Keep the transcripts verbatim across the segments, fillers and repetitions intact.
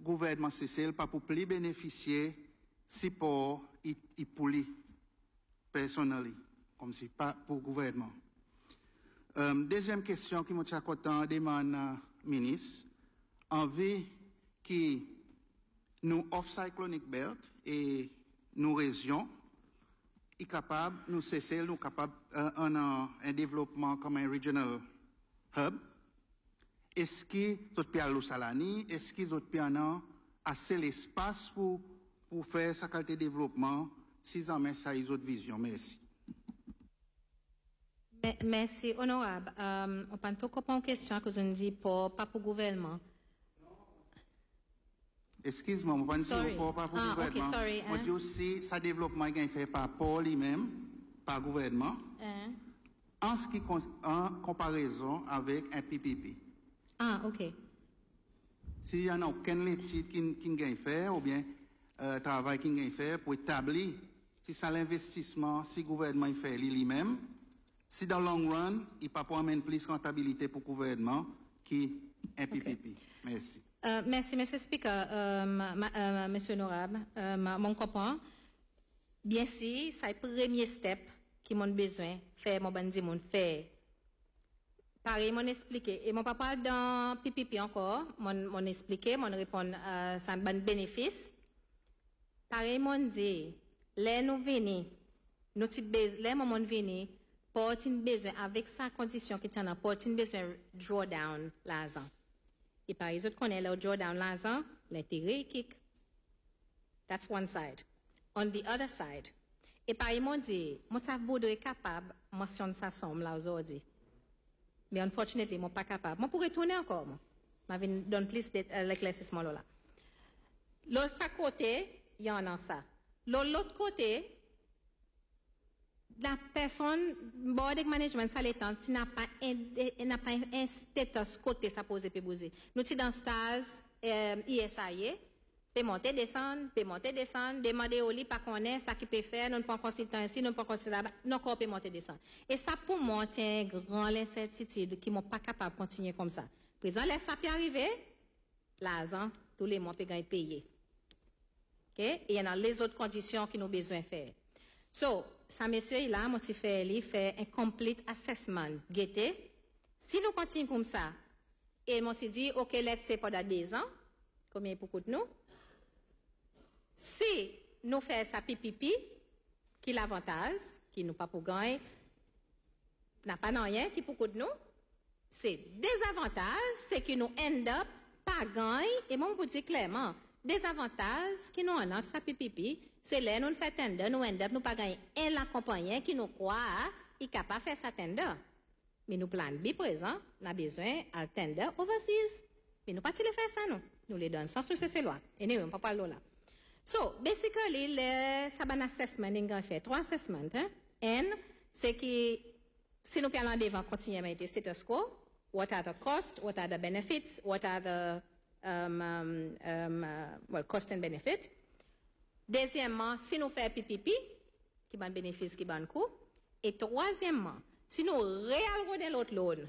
gouvernement Cécile pas pour plus bénéficier support et pour lui personnellement comme si pas pour gouvernement. Euh, deuxième question qui m'a content demande euh, ministre envie qui nous off cyclonic belt et nos régions est capable nous Cécile nous capable euh, un, un, un développement comme un regional hub. Est-ce que vous avez Salani, est-ce que vous avez assez l'espace pour, pour faire sa qualité de développement si vous avez ça une autre vision? Merci. Merci, honorable. Um, on peut pas une question que je ne dis pas, pas pour le gouvernement. Excuse-moi, je ne dis pas pas pour le ah, gouvernement. Okay, sorry, je dis aussi ça développement est fait par Paul lui-même, par le gouvernement, hein? en ce qui en comparaison avec un P P P. Ah, ok. S'il y en a aucune étude qui, qui gagne faire, ou bien euh, travail qui gagne faire pour établir si c'est l'investissement, si le gouvernement fait lui-même, si dans le long run, il ne peut pas amener plus de rentabilité pour le gouvernement qui un P P P. Okay. Merci. Uh, merci, Monsieur le Speaker, euh, ma, euh, Monsieur Honorable, euh, mon comprend. Bien sûr, c'est le premier step qui m'ont besoin de faire, mon bandi, mon faire. Pareil, m'ont expliqué. Et mon papa dans P P P encore, m'ont, m'ont expliqué, m'ont répondu, euh, c'est un bon bénéfice. Pareil, m'ont dit, les nous venons, nous les moments venus, portent une besoin, avec sa condition qui tient à porter une besoin drawdown l'argent. Et par exemple, qu'on est le drawdown l'argent, l'intérêt kick. That's one side. On the other side. Et par exemple, m'ont dit, moi, ça voudrait capable, mentionner sa somme là aujourd'hui. Mais unfortunately, je ne suis pas capable. Je pourrais tourner encore. Je vais donner plus d'éclaircissement là. L'autre côté, il y en a ça. L'autre côté, la personne, board management, ça l'étend, tu n'as pas un, n'a pas un status côté, ça pose et poser. Nous, tu dans stage, euh, I S A I, peut monter, descendre, peut monter, descendre, demander au lit, pas qu'on est, ça qui peut faire, nous ne pouvons pas consulter ici, nous ne pouvons pas consulter là-bas, nous encore peut monter, descendre. Et ça, pour moi, c'est une grande incertitude qui ne sont pas capables de continuer comme ça. Présent, laisse ça peut arriver, l'argent, tous les mois, peut gagner payer. OK? Et il y a les autres conditions qui nous besoin de faire. So, ça, monsieur, il a, moi, tu fais, il fait un complete assessment. Guettez. Si nous continuons comme ça, et moi, tu dis, OK, let's say pendant deux ans, combien pour nous? Si nous faisons ça pipi, qui est l'avantage, qui nous pas pour gagner, n'a pas rien, qui pour nous, c'est désavantage, c'est que nous end up pas gagner, et moi, vous dis clairement, désavantage qui nous en a, ça pipi, c'est là, nous faisons tender, nous end up, nous pas gagner un la compagnie qui nous croit, il est capable de faire ça tender. Mais nous plan B présent, nous avons besoin de tender overseas. Mais nous pas le faire ça, non. Nous les donnons sans souci, c'est loi. Et nous, on ne peut pas là. So, basically, le, ça un assessment, nous avons fait trois assessments, hein. N, c'est que, si nous parlons devant continuer à être status quo, what are the costs, what are the benefits, what are the, um, um, um, uh, well, cost and benefit. Deuxièmement, si nous faisons P P P, qui va un bénéfice, qui va un coût. Et troisièmement, si nous réallouons l'autre loan,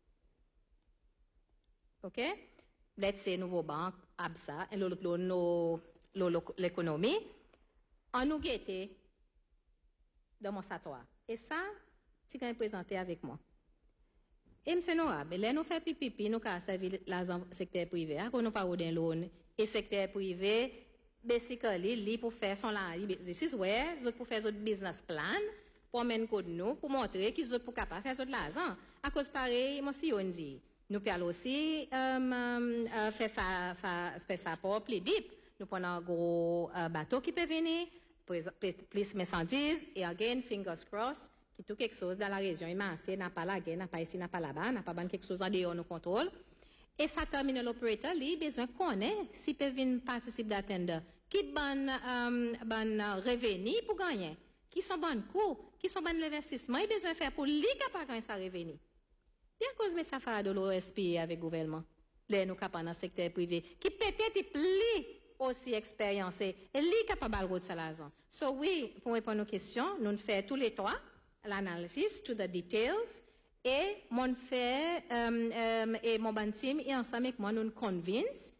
OK? Let's say, nouveau banque, A B S A, et l'autre loan, l'économie, on nous guette dans mon satoire. Et ça, tu peux présenter avec moi. Et M. Noab, là, nous faisons P P P, nous avons servi le secteur privé, nous n'avons pas eu de loan, et secteur privé, basically, li pour faire son là, this is where, ils pour faire votre business plan, pour mettre code nous, pour montrer qu'ils sont pour capable faire de l'argent. À cause pareil, moi si on dit, nous pouvons aussi, um, uh, faire ça, faire ça pour plus deep. Nous prenons un gros uh, bateau qui peut venir, plus marchandises, et again, fingers crossed, qui tout quelque chose dans la région, il m'a assez, n'a pas là, n'a pas ici, n'a pas là-bas, n'a pas quelque chose en dehors, nous contrôle. Et ça terminal operator, lui, besoin qu'on ait, s'il peut venir participer à tender, qui bon, um, bon revenu pour gagner, qui sont bons coûts, qui sont bons investissements, il besoin de faire pour lui capable gagner sa revenu. Bien cause mais ça fera de l'O S P avec le gouvernement, les nous capables dans le secteur privé, qui peut-être plus aussi expériencé, et lui capable de route l'argent. So oui, pour répondre aux questions, nous faisons tous les trois l'analysis to the details, et mon fait, um, um, et mon ban team, et ensemble avec moi, nous convince